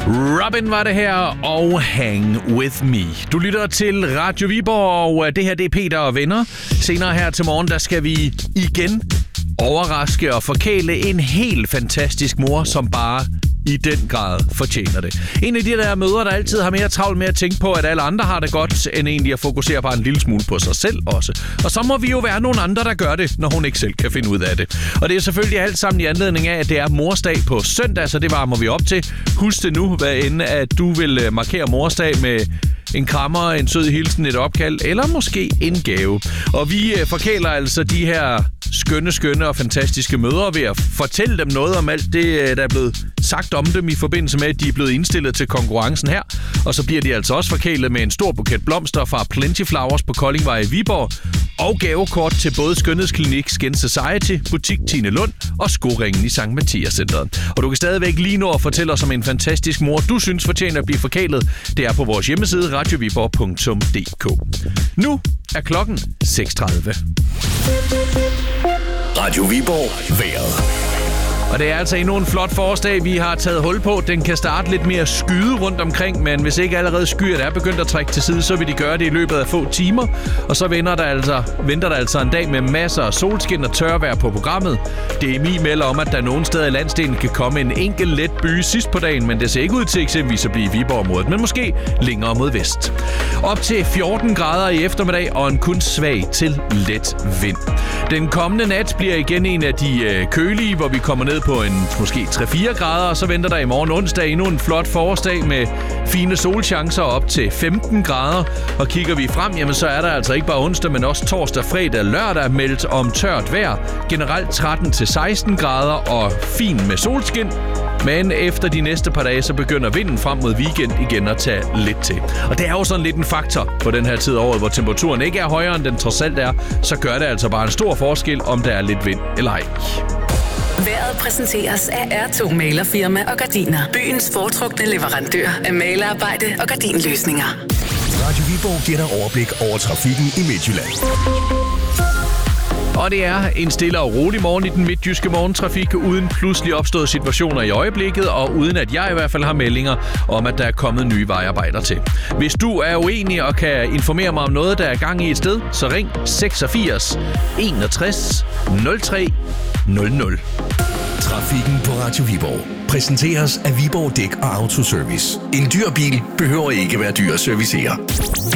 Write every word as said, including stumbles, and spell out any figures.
Robin var det her, og Hang With Me. Du lytter til Radio Viborg, og det her det er Peter og venner. Senere her til morgen, der skal vi igen overraske og forkæle en helt fantastisk mor, som bare i den grad fortjener det. En af de der mødre, der altid har mere travlt med at tænke på, at alle andre har det godt, end egentlig at fokusere bare en lille smule på sig selv også. Og så må vi jo være nogle andre, der gør det, når hun ikke selv kan finde ud af det. Og det er selvfølgelig alt sammen i anledning af, at det er morsdag på søndag, så det varmer vi op til. Husk det nu, hvad end at du vil markere morsdag med en krammer, en sød hilsen, et opkald, eller måske en gave. Og vi forkæler altså de her skønne, skønne og fantastiske mødre ved at fortælle dem noget om alt det, der er blevet sagt om dem i forbindelse med, at de er blevet indstillet til konkurrencen her. Og så bliver de altså også forkælet med en stor buket blomster fra Plenty Flowers på Koldingvej i Viborg, og gavekort til både Skønhedsklinik Skin Society, Butik Tine Lund og Skoringen i Sankt Mathias Centeret. Og du kan stadigvæk lige nå at fortælle os om en fantastisk mor, du synes fortjener at blive forkælet. Det er på vores hjemmeside radio viborg punktum d k. Nu er klokken seks tredive. Radio Viborg vejret. Og det er altså endnu en flot forårsdag, vi har taget hul på. Den kan starte lidt mere skyde rundt omkring, men hvis ikke allerede skyerne er begyndt at trække til side, så vil de gøre det i løbet af få timer. Og så venter der altså, venter der altså en dag med masser af solskin og tørvejr på programmet. D M I melder om, at der nogle steder i landsdelen kan komme en enkelt let byge sidst på dagen, men det ser ikke ud til eksempelvis at blive i Viborg-området, men måske længere mod vest. Op til fjorten grader i eftermiddag og en kun svag til let vind. Den kommende nat bliver igen en af de øh, kølige, hvor vi kommer ned på en måske tre fire grader, og så venter der i morgen onsdag endnu en flot forårsdag med fine solchancer op til femten grader. Og kigger vi frem, jamen så er der altså ikke bare onsdag, men også torsdag, fredag og lørdag meldt om tørt vejr. Generelt tretten til seksten grader og fin med solskin. Men efter de næste par dage, så begynder vinden frem mod weekend igen at tage lidt til. Og det er jo sådan lidt en faktor på den her tid af året, hvor temperaturen ikke er højere, end den trods alt er. Så gør det altså bare en stor forskel, om der er lidt vind eller ej. Vejret præsenteres af R to Malerfirma og Gardiner. Byens foretrukne leverandør af malerarbejde og gardinløsninger. Radio Viborg giver dig overblik over trafikken i Midtjylland. Og det er en stille og rolig morgen i den midtjyske morgentrafik, uden pludselig opståede situationer i øjeblikket, og uden at jeg i hvert fald har meldinger om, at der er kommet nye vejarbejder til. Hvis du er uenig og kan informere mig om noget, der er gang i et sted, så ring seksogfirs enogtres nul tre nul nul. Trafikken på Radio Viborg præsenteres af Viborg Dæk og Autoservice. En dyr bil behøver ikke være dyr at servicere.